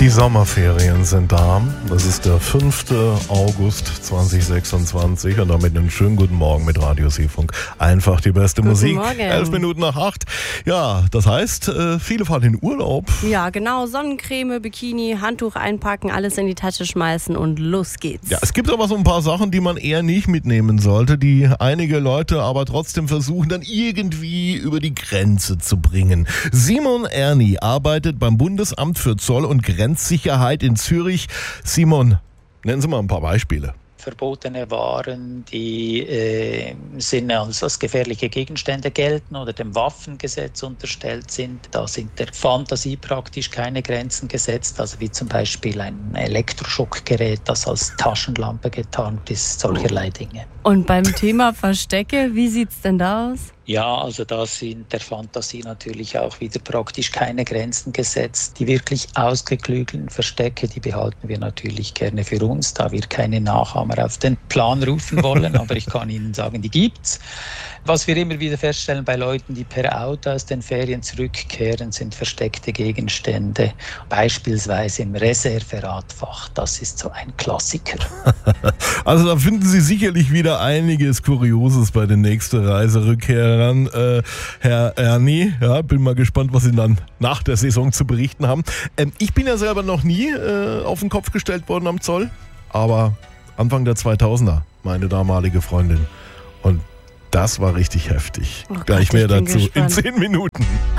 Die Sommerferien sind da. Das ist der 5. August 2026 und damit einen schönen guten Morgen mit Radio Seefunk. Einfach die beste Musik. Morgen. 11 Minuten nach 8. Ja, das heißt, viele fahren in Urlaub. Ja, genau. Sonnencreme, Bikini, Handtuch einpacken, alles in die Tasche schmeißen und los geht's. Ja, es gibt aber so ein paar Sachen, die man eher nicht mitnehmen sollte, die einige Leute aber trotzdem versuchen, dann irgendwie über die Grenze zu bringen. Simon Erni arbeitet beim Bundesamt für Zoll und Grenzsicherheit in Zürich. Simon, nennen Sie mal ein paar Beispiele. Verbotene Waren, die sind als gefährliche Gegenstände gelten oder dem Waffengesetz unterstellt sind. Da sind der Fantasie praktisch keine Grenzen gesetzt, also wie zum Beispiel ein Elektroschockgerät, das als Taschenlampe getarnt ist, solcherlei Dinge. Und beim Thema Verstecke, wie sieht's denn da aus? Ja, also da sind der Fantasie natürlich auch wieder praktisch keine Grenzen gesetzt. Die wirklich ausgeklügelten Verstecke, die behalten wir natürlich gerne für uns, da wir keine Nachahmer auf den Plan rufen wollen. Aber ich kann Ihnen sagen, die gibt's. Was wir immer wieder feststellen bei Leuten, die per Auto aus den Ferien zurückkehren, sind versteckte Gegenstände, beispielsweise im Reserveradfach. Das ist so ein Klassiker. Also da finden Sie sicherlich wieder einiges Kurioses bei den nächsten Reiserückkehrern. Herr Erni, ja, bin mal gespannt, was Sie dann nach der Saison zu berichten haben. Ich bin ja selber noch nie auf den Kopf gestellt worden am Zoll, aber Anfang der 2000er, meine damalige Freundin. Und das war richtig heftig. Oh Gott, Gleich mehr ich bin dazu gespannt. in 10 Minuten.